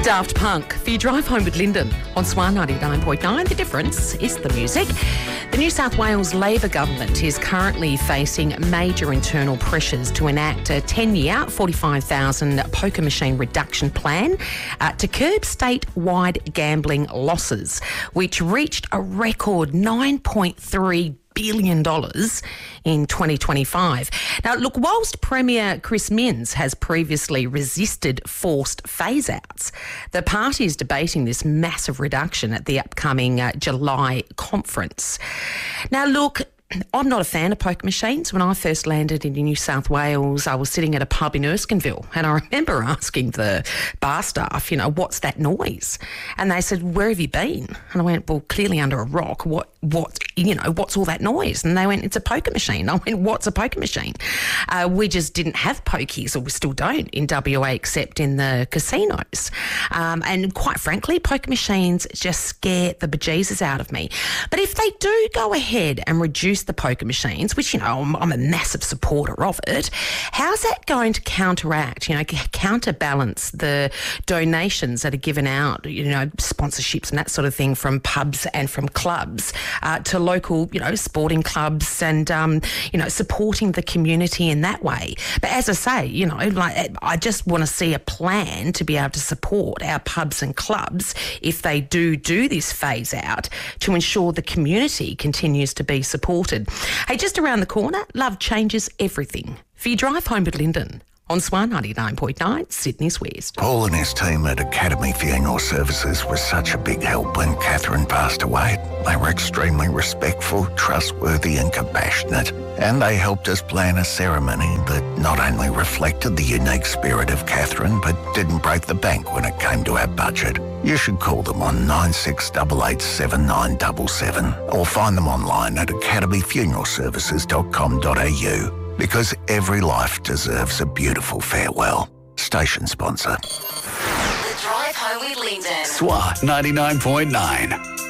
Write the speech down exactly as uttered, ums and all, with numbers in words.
Daft Punk for your drive home with Lyndon on Swan ninety-nine point nine. The difference is the music. The New South Wales Labor government is currently facing major internal pressures to enact a ten-year, forty-five thousand poker machine reduction plan uh, to curb state-wide gambling losses, which reached a record nine point three billion dollars in twenty twenty-five. Now, look, whilst Premier Chris Minns has previously resisted forced phase-outs, the party is debating this massive reduction at the upcoming uh, July conference. Now, look, I'm not a fan of poker machines. When I first landed in New South Wales, I was sitting at a pub in Erskineville, and I remember asking the bar staff, you know, what's that noise? And they said, where have you been? And I went, well, clearly under a rock. What, what, you know, what's all that noise? And they went, it's a poker machine. I went, what's a poker machine? Uh, we just didn't have pokies, or we still don't, in W A except in the casinos. Um, and quite frankly, poker machines just scare the bejesus out of me. But if they do go ahead and reduce the poker machines, which, you know, I'm, I'm a massive supporter of it, how's that going to counteract, you know, counterbalance the donations that are given out, you know, sponsorships and that sort of thing from pubs and from clubs uh, to local, you know, sporting clubs and, um, you know, supporting the community in that way. But as I say, you know, like I just want to see a plan to be able to support our pubs and clubs if they do do this phase out to ensure the community continues to be supported. Hey, just around the corner, love changes everything. For your drive home with Lyndon on Swan ninety-nine point nine, Sydney's West. Paul and his team at Academy Funeral Services was such a big help when Catherine passed away. They were extremely respectful, trustworthy and compassionate, and they helped us plan a ceremony that not only reflected the unique spirit of Catherine, but didn't break the bank when it came to our budget. You should call them on nine six eight eight seven nine seven seven or find them online at academy funeral services dot com dot a u. Because every life deserves a beautiful farewell. Station sponsor. The Drive Home with Lyndon. Swan ninety-nine point nine.